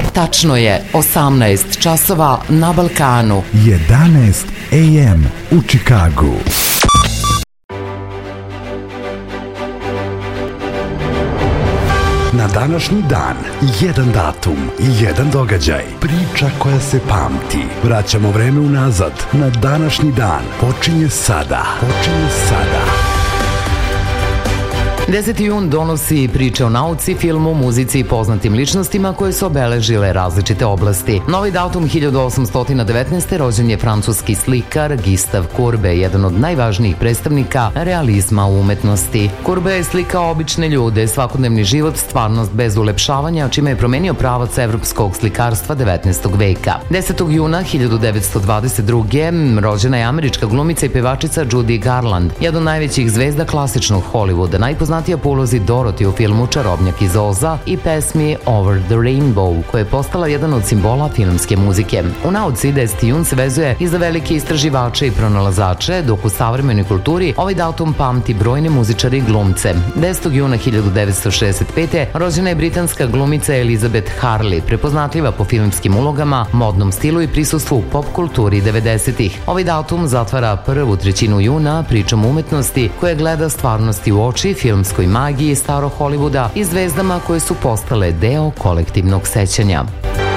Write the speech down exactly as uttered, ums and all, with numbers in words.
Tačno je osamnaest časova na Balkanu. jedanaest a m u Čikagu. Na današnji dan, jedan datum, jedan događaj, priča koja se pamti. Vraćamo vreme unazad, na današnji dan. Počinje sada. Počinje sada. deseti jun donosi priče o nauci, filmu, muzici i poznatim ličnostima koje su obeležile različite oblasti. Novi datum hiljadu osamsto devetnaeste. rođen je francuski slikar Gustave Courbet, jedan od najvažnijih predstavnika realizma u umetnosti. Courbet je slikao obične ljude, svakodnevni život, stvarnost bez ulepšavanja, čime je promenio pravac evropskog slikarstva devetnaestog veka. desetog juna hiljadu devetsto dvadeset druge. rođena je američka glumica i pevačica Judy Garland, jedna od najvećih zvezda klasičnog Hollywooda, najpoznatija po ulozi Dorothy u filmu Čarobnjak iz Oza i pesmi Over the Rainbow, koja je postala jedan od simbola filmske muzike. U nauci deseti jun se vezuje i za velike istraživače i pronalazače, dok u savremenoj kulturi ovaj datum pamti brojne muzičare i glumce. desetog juna hiljadu devetsto šezdeset pete. rođena je britanska glumica Elizabeth Hurley, prepoznatljiva po filmskim ulogama, modnom stilu i prisustvu u pop kulturi devedesetih. Ovaj datum zatvara prvu trećinu juna pričom umetnosti koja gleda stvarnosti u oči, filmskoj magiji starog Hollywooda i zvezdama koje su postale deo kolektivnog sećanja.